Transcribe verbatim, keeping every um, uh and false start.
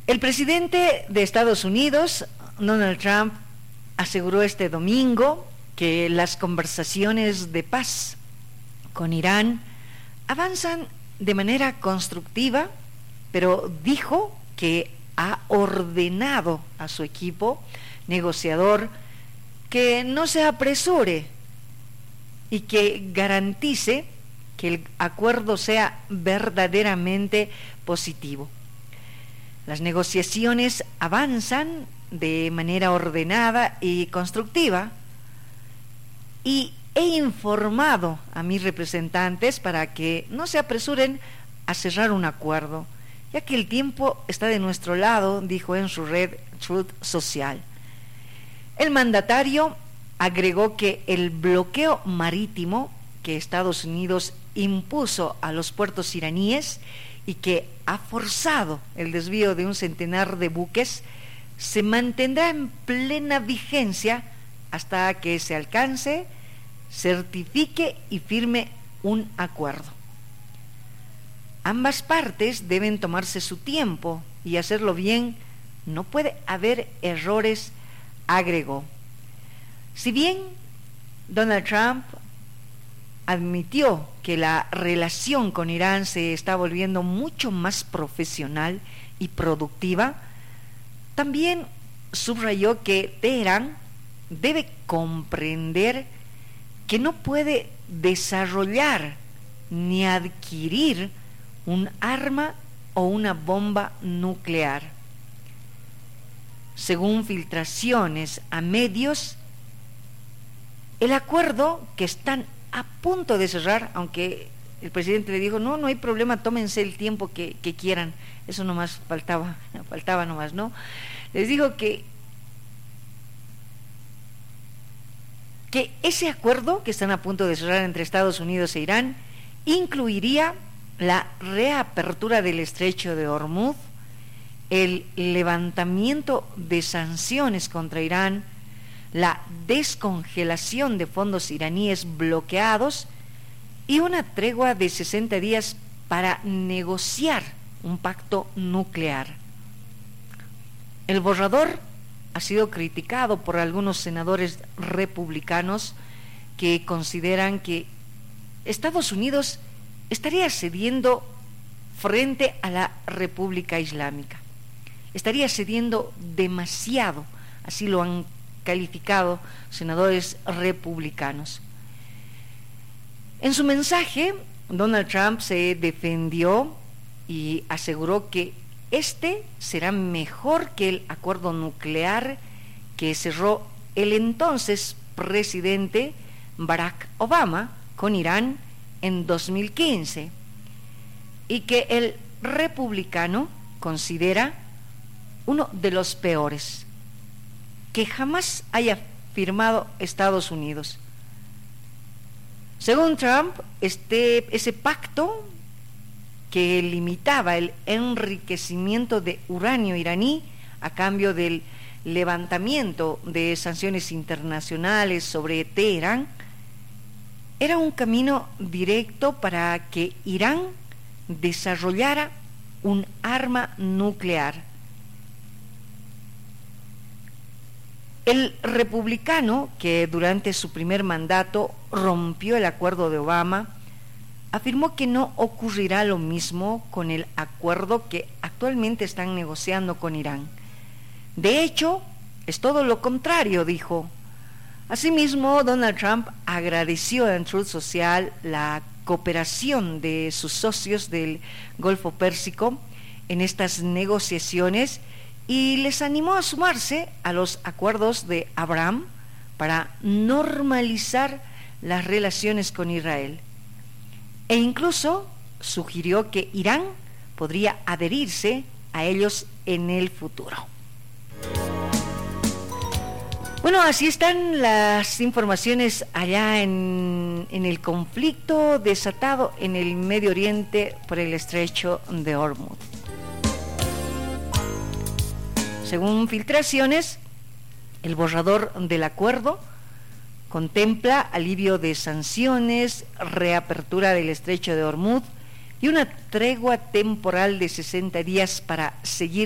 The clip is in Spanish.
El presidente de Estados Unidos, Donald Trump, aseguró este domingo que las conversaciones de paz con Irán avanzan de manera constructiva, pero dijo que ha ordenado a su equipo negociador que no se apresure y que garantice que el acuerdo sea verdaderamente positivo. Las negociaciones avanzan de manera ordenada y constructiva y he informado a mis representantes para que no se apresuren a cerrar un acuerdo, ya que el tiempo está de nuestro lado, dijo en su red Truth Social. El mandatario agregó que el bloqueo marítimo que Estados Unidos impuso a los puertos iraníes y que ha forzado el desvío de un centenar de buques se mantendrá en plena vigencia hasta que se alcance, certifique y firme un acuerdo. Ambas partes deben tomarse su tiempo y hacerlo bien, no puede haber errores, agregó. Si bien Donald Trump admitió que la relación con Irán se está volviendo mucho más profesional y productiva, también subrayó que Teherán debe comprender que no puede desarrollar ni adquirir un arma o una bomba nuclear. Según filtraciones a medios, el acuerdo que están a punto de cerrar, aunque el presidente le dijo, no, no hay problema, tómense el tiempo que, que quieran, eso nomás faltaba, faltaba nomás, ¿no? Les digo que, que ese acuerdo que están a punto de cerrar entre Estados Unidos e Irán incluiría la reapertura del estrecho de Hormuz, el levantamiento de sanciones contra Irán, la descongelación de fondos iraníes bloqueados y una tregua de sesenta días para negociar un pacto nuclear. El borrador ha sido criticado por algunos senadores republicanos que consideran que Estados Unidos estaría cediendo frente a la República Islámica. Estaría cediendo demasiado, así lo han calificado senadores republicanos. En su mensaje, Donald Trump se defendió y aseguró que este será mejor que el acuerdo nuclear que cerró el entonces presidente Barack Obama con Irán en dos mil quince y que el republicano considera uno de los peores que jamás haya firmado Estados Unidos. Según Trump, este, ese pacto que limitaba el enriquecimiento de uranio iraní a cambio del levantamiento de sanciones internacionales sobre Teherán era un camino directo para que Irán desarrollara un arma nuclear. El republicano, que durante su primer mandato rompió el acuerdo de Obama, afirmó que no ocurrirá lo mismo con el acuerdo que actualmente están negociando con Irán. De hecho, es todo lo contrario, dijo. Asimismo, Donald Trump agradeció en Truth Social la cooperación de sus socios del Golfo Pérsico en estas negociaciones y les animó a sumarse a los acuerdos de Abraham para normalizar las relaciones con Israel. E incluso sugirió que Irán podría adherirse a ellos en el futuro. Bueno, así están las informaciones allá en, en el conflicto desatado en el Medio Oriente por el estrecho de Hormuz. Según filtraciones, el borrador del acuerdo contempla alivio de sanciones, reapertura del estrecho de Hormuz y una tregua temporal de sesenta días para seguir